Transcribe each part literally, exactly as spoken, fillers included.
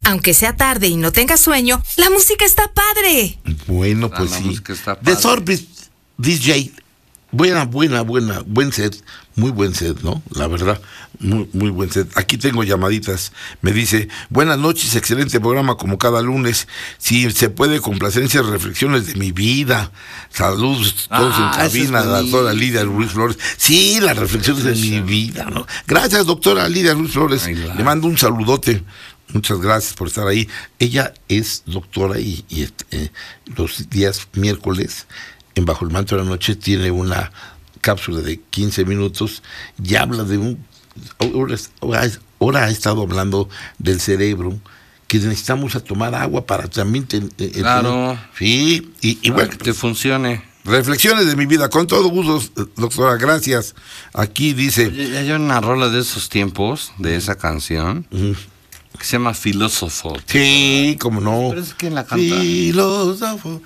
Aunque sea tarde y no tengas sueño, la música está padre. Bueno, pues ah, la sí. música está padre. The Sorbet D J. Buena, buena, buena, buen set, muy buen set, ¿no? La verdad, muy, muy buen set. Aquí tengo llamaditas, me dice, buenas noches, excelente programa como cada lunes, si se puede, complacencias, reflexiones de mi vida, saludos todos Ah, en cabina, eso es la doctora Lidia Ruiz Flores, sí, las reflexiones de mi vida, ¿no? Gracias, doctora Lidia Ruiz Flores, Ay, la... le mando un saludote. Muchas gracias por estar ahí. Ella es doctora y, y eh, los días miércoles en Bajo el Manto de la Noche tiene una cápsula de quince minutos y habla de un... Ahora, ahora ha estado hablando del cerebro, que necesitamos a tomar agua para también... Ten, eh, claro. Tener, sí, y, y bueno... Que funcione. Reflexiones de mi vida, con todo gusto, doctora, gracias. Aquí dice... Oye, hay una rola de esos tiempos, de esa canción, uh-huh, que se llama Filósofo. Sí, cómo no. Pero es que la canta. Filósofo.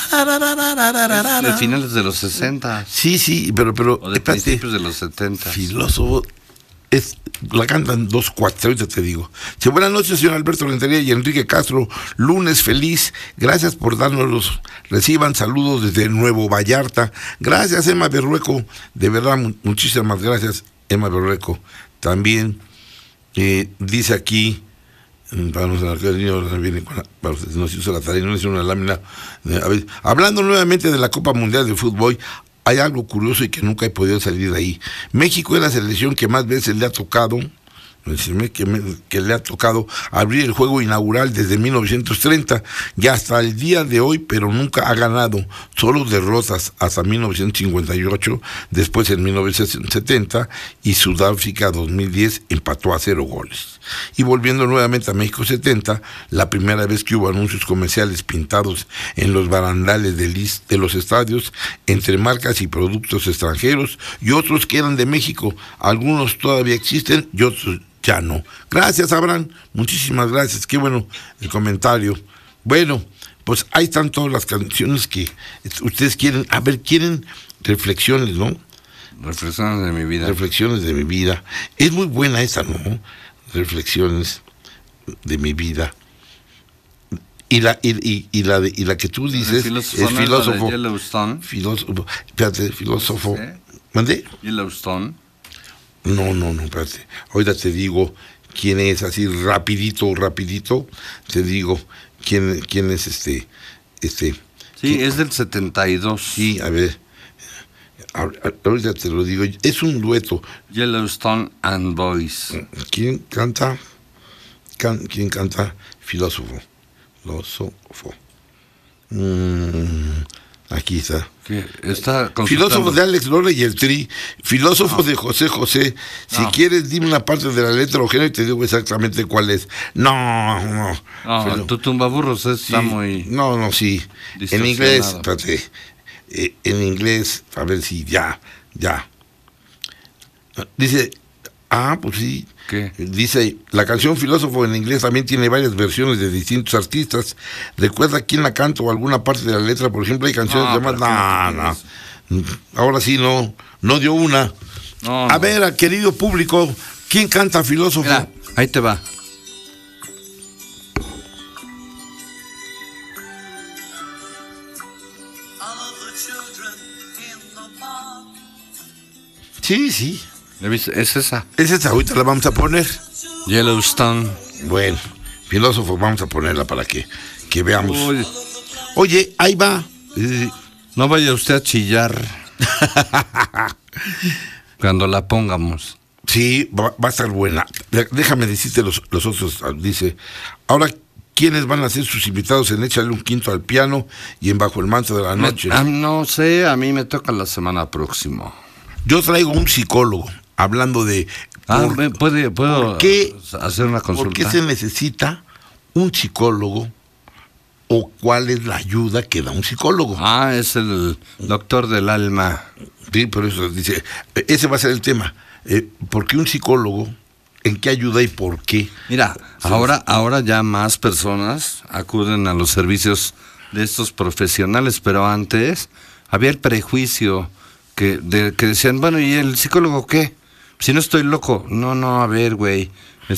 Es de finales de los sesenta. Sí, sí, pero... pero o de espérate, principios de los setenta. Filósofo... Es, la cantan dos cuatro, ahorita te digo. Sí, buenas noches, señor Alberto Rentería y Enrique Castro. Lunes feliz. Gracias por darnos. Reciban saludos desde Nuevo Vallarta. Gracias, Emma Berrueco. De verdad, mu- muchísimas gracias, Emma Berrueco. También eh, dice aquí. Vamos a ver, viene con la, nos hizo la tarea, no hizo una lámina. Eh, a ver, hablando nuevamente de la Copa Mundial de Fútbol, hay algo curioso y que nunca he podido salir de ahí. México es la selección que más veces le ha tocado, que, me, que le ha tocado abrir el juego inaugural desde mil novecientos treinta y hasta el día de hoy, pero nunca ha ganado, solo derrotas hasta mil novecientos cincuenta y ocho, después en mil novecientos setenta y Sudáfrica dos mil diez empató a cero goles. Y volviendo nuevamente a México setenta, la primera vez que hubo anuncios comerciales pintados en los barandales de, list, de los estadios entre marcas y productos extranjeros y otros que eran de México, algunos todavía existen y otros ya no. Gracias, Abraham, muchísimas gracias, qué bueno el comentario. Bueno, pues ahí están todas las canciones que ustedes quieren, a ver, quieren reflexiones, ¿no? Reflexiones de mi vida. Reflexiones de mi vida. Es muy buena esa, ¿no? Reflexiones de mi vida. Y la y, y, y la de, y la que tú dices filósofo, es filósofo. Yellowstone. Filósofo. Espérate, filósofo. ¿Sí? ¿Mandé? Yellowstone. No, no, no, espérate. Ahorita te digo quién es, así rapidito, rapidito. Te digo quién quién es este este. Sí, quién, es del setenta y dos. Sí, a ver. Ahorita te lo digo, es un dueto. Yellowstone and Boys. ¿Quién canta? Can, ¿Quién canta? Filósofo. Filósofo. Mm, aquí está. ¿Qué? Está Filósofo de Alex Lora y el Tri. Filósofo no. de José José. Si no. quieres, dime una parte de la letra o género y te digo exactamente cuál es. No, no. No, Pero, tu tumbaburros está sí, muy. No, no, sí. En inglés, espérate. Eh, en inglés, a ver si ya, ya. Dice, ah, pues sí. ¿Qué? Dice, la canción Filósofo en inglés también tiene varias versiones de distintos artistas. ¿Recuerda quién la canta o alguna parte de la letra? Por ejemplo, hay canciones no, llamadas... No, no. Ahora sí, no, no dio una. No, a no. ver, querido público, ¿quién canta Filósofo? Mira, ahí te va. Sí, sí. Es esa. Es esa, ahorita la vamos a poner. Yellowstone. Bueno, Filósofo, vamos a ponerla para que, que veamos. Uy. Oye, ahí va. Eh, no vaya usted a chillar cuando la pongamos. Sí, va, va a estar buena. Déjame decirte los, los otros. Dice, ahora, ¿quiénes van a ser sus invitados en Échale un Quinto al Piano y en Bajo el Manto de la Noche? Me, ah, no sé, a mí me toca la semana próxima. Yo traigo un psicólogo hablando de... Ah, por, ¿puede, ¿puedo por qué, hacer una consulta? ¿Por qué se necesita un psicólogo o cuál es la ayuda que da un psicólogo? Ah, es el doctor del alma. Sí, por eso dice, ese va a ser el tema. Eh, ¿Por qué un psicólogo? ¿En qué ayuda y por qué? Mira, ahora, ahora ya más personas acuden a los servicios de estos profesionales, pero antes había el prejuicio que, de, que decían, bueno, ¿y el psicólogo qué? Si no estoy loco. No, no, a ver, güey. El